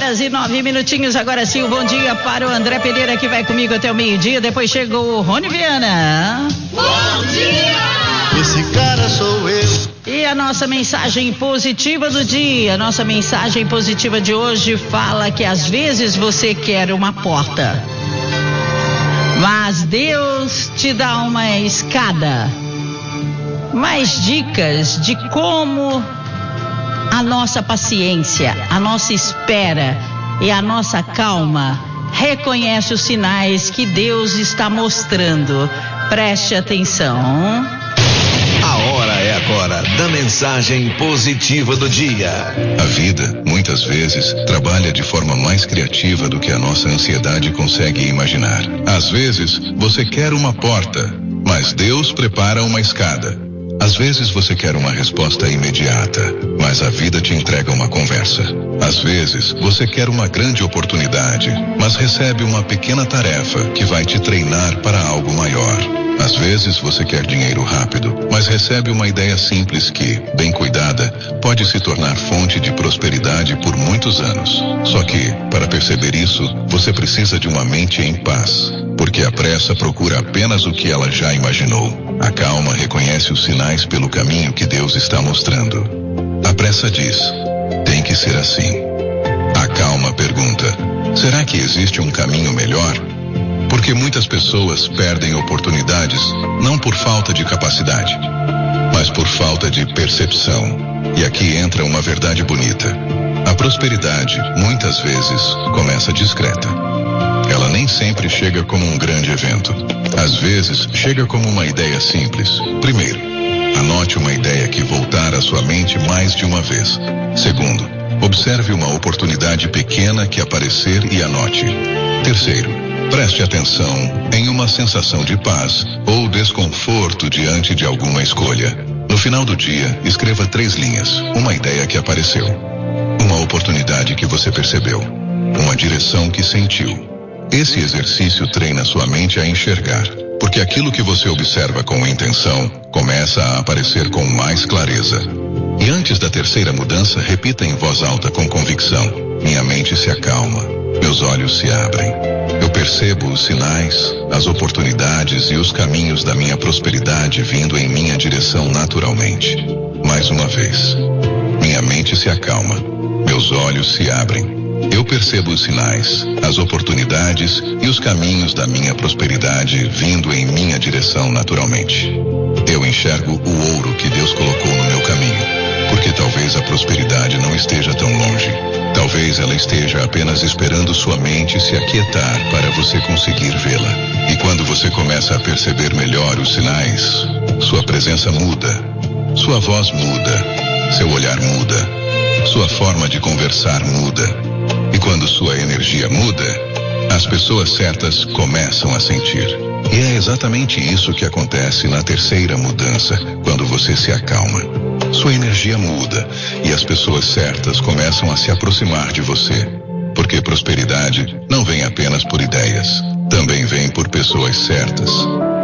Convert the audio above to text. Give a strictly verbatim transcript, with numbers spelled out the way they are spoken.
horas e nove minutinhos. Agora sim, um bom dia para o André Pereira, que vai comigo até o meio-dia. Depois chegou o Rony Viana. Bom dia! Esse cara sou eu. E a nossa mensagem positiva do dia. Nossa mensagem positiva de hoje fala que às vezes você quer uma porta, mas Deus te dá uma escada. Mais dicas de como a nossa paciência, a nossa espera e a nossa calma reconhece os sinais que Deus está mostrando. Preste atenção. A hora é agora da mensagem positiva do dia. A vida, muitas vezes, trabalha de forma mais criativa do que a nossa ansiedade consegue imaginar. Às vezes, você quer uma porta, mas Deus prepara uma escada. Às vezes você quer uma resposta imediata, mas a vida te entrega uma conversa. Às vezes você quer uma grande oportunidade, mas recebe uma pequena tarefa que vai te treinar para algo maior. Às vezes você quer dinheiro rápido, mas recebe uma ideia simples que, bem cuidada, pode se tornar fonte de prosperidade por muitos anos. Só que, para perceber isso, você precisa de uma mente em paz, porque a pressa procura apenas o que ela já imaginou. A calma reconhece os sinais pelo caminho que Deus está mostrando. A pressa diz: tem que ser assim. A calma pergunta: será que existe um caminho melhor? Porque muitas pessoas perdem oportunidades não por falta de capacidade, mas por falta de percepção. E aqui entra uma verdade bonita. A prosperidade, muitas vezes, começa discreta. Ela nem sempre chega como um grande evento. Às vezes, chega como uma ideia simples. Primeiro, anote uma ideia que voltar à sua mente mais de uma vez. Segundo, observe uma oportunidade pequena que aparecer e anote. Terceiro, preste atenção em uma sensação de paz ou desconforto diante de alguma escolha. No final do dia, escreva três linhas. Uma ideia que apareceu, uma oportunidade que você percebeu, uma direção que sentiu. Esse exercício treina sua mente a enxergar, porque aquilo que você observa com intenção começa a aparecer com mais clareza. E antes da terceira mudança, repita em voz alta com convicção: minha mente se acalma, meus olhos se abrem. Eu percebo os sinais, as oportunidades e os caminhos da minha prosperidade vindo em minha direção naturalmente. Mais uma vez, minha mente se acalma, meus olhos se abrem. Eu percebo os sinais, as oportunidades e os caminhos da minha prosperidade vindo em minha direção naturalmente. Eu enxergo o ouro que Deus colocou no meu caminho, porque talvez a prosperidade não esteja tão longe. Talvez ela esteja apenas esperando sua mente se aquietar para você conseguir vê-la. E quando você começa a perceber melhor os sinais, sua presença muda, sua voz muda, seu olhar muda, sua forma de conversar muda. E quando sua energia muda, as pessoas certas começam a sentir. E é exatamente isso que acontece na terceira mudança, quando você se acalma. Sua energia muda e as pessoas certas começam a se aproximar de você. Porque prosperidade não vem apenas por ideias, também vem por pessoas certas.